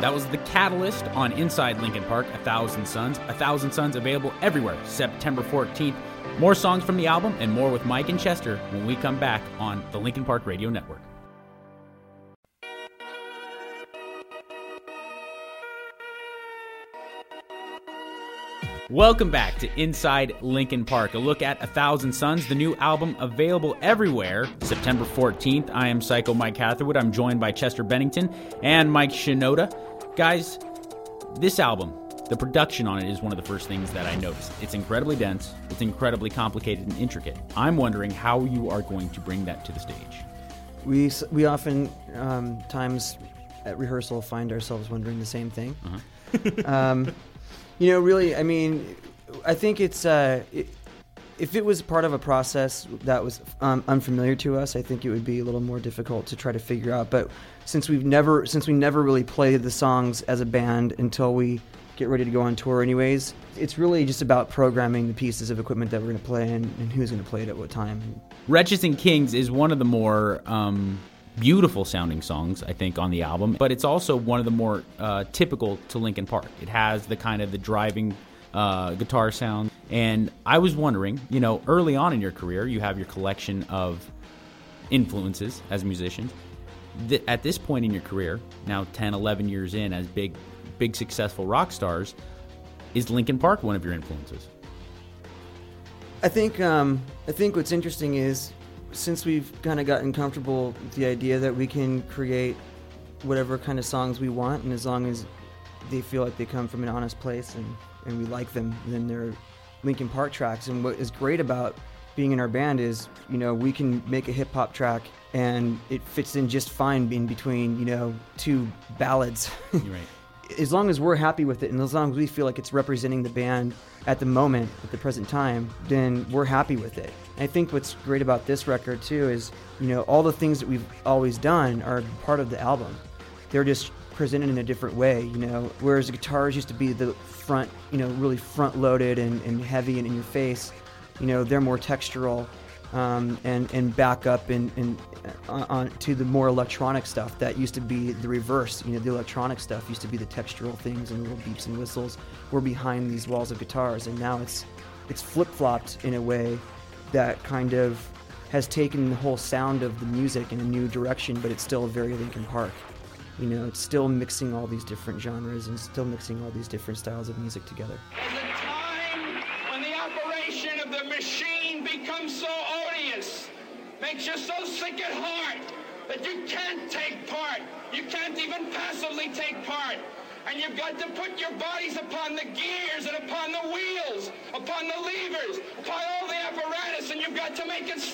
That was The Catalyst on Inside Linkin Park, A Thousand Suns. A Thousand Suns available everywhere September 14th. More songs from the album and more with Mike and Chester when we come back on the Linkin Park Radio Network. Welcome back to Inside Linkin Park, a look at A Thousand Suns, the new album available everywhere September 14th. I am Psycho Mike Catherwood. I'm joined by Chester Bennington and Mike Shinoda. Guys, this album, the production on it is one of the first things that I noticed. It's incredibly dense, it's incredibly complicated and intricate. I'm wondering how you are going to bring that to the stage. We often times at rehearsal find ourselves wondering the same thing. Really, I mean, I think it's if it was part of a process that was unfamiliar to us, I think it would be a little more difficult to try to figure out. But since we never really played the songs as a band until we get ready to go on tour anyways, it's really just about programming the pieces of equipment that we're going to play and who's going to play it at what time. Wretches and Kings is one of the more beautiful sounding songs, I think, on the album, but it's also one of the more typical to Linkin Park. It has the kind of the driving guitar sound, and I was wondering, early on in your career, you have your collection of influences as musicians. At this point in your career, now 10, 11 years in as big successful rock stars, is Linkin Park one of your influences? I think what's interesting is, since we've kind of gotten comfortable with the idea that we can create whatever kind of songs we want, and as long as they feel like they come from an honest place and we like them, then they're Linkin Park tracks. And what is great about being in our band is, we can make a hip-hop track and it fits in just fine in between, two ballads. Right. As long as we're happy with it, and as long as we feel like it's representing the band at the moment, at the present time, then we're happy with it. And I think what's great about this record too is, all the things that we've always done are part of the album. They're just presented in a different way, whereas the guitars used to be the front, really front loaded and heavy and in your face, they're more textural. And back up on to the more electronic stuff that used to be the reverse. The electronic stuff used to be the textural things and little beeps and whistles were behind these walls of guitars, and now it's flip-flopped in a way that kind of has taken the whole sound of the music in a new direction, but it's still very Linkin Park. It's still mixing all these different genres and still mixing all these different styles of music together. There's a time when the operation of the machine becomes so odious, makes you so sick at heart that you can't take part. You can't even passively take part. And you've got to put your bodies upon the gears and upon the wheels, upon the levers, upon all the apparatus, and you've got to make it